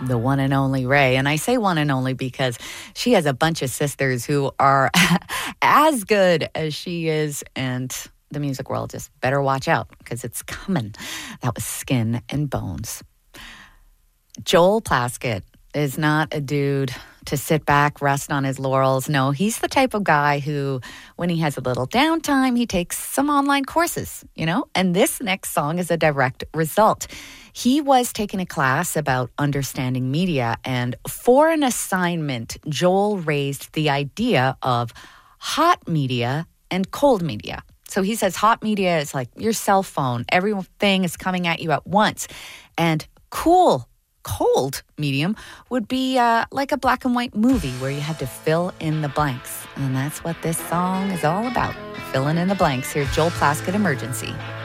the one and only Ray. And I say one and only because she has a bunch of sisters who are as good as she is. And the music world just better watch out because it's coming. That was Skin and Bones. Joel Plaskett is not a dude to sit back, rest on his laurels. No, he's the type of guy who, when he has a little downtime, he takes some online courses, and this next song is a direct result. He was taking a class about understanding media, and for an assignment, Joel raised the idea of hot media and cold media. So he says hot media is like your cell phone. Everything is coming at you at once. And cold medium would be like a black and white movie where you had to fill in the blanks. And that's what this song is all about, filling in the blanks. Here, Joel Plaskett, Emergency.